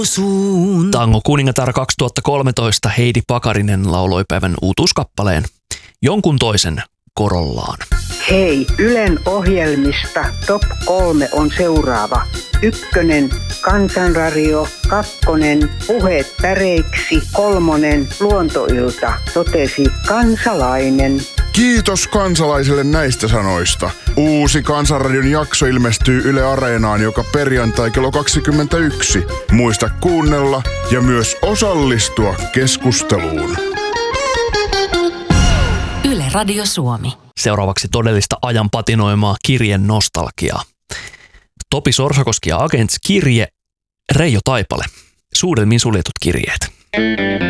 Tango kuningatar 2013 Heidi Pakarinen lauloi päivän uutuuskappaleen Jonkun toisen korollaan. Hei, Ylen ohjelmista top 3 on seuraava. 1. Kansanradio, 2. Puheet päreiksi, 3. Luontoilta, totesi kansalainen. Kiitos kansalaisille näistä sanoista. Uusi Kansanradion jakso ilmestyy Yle Areenaan joka perjantai kello 21. Muista kuunnella ja myös osallistua keskusteluun. Yle Radio Suomi. Seuraavaksi todellista ajan patinoimaa kirjen nostalgiaa. Topi Sorsakoski ja Agents -kirje, Reijo Taipale. Suudelmiin suljetut kirjeet.